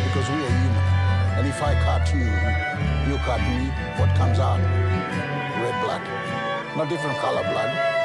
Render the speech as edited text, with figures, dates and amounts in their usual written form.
because we are human. And if I cut you, you cut me, what comes out? Red blood. Not different color blood.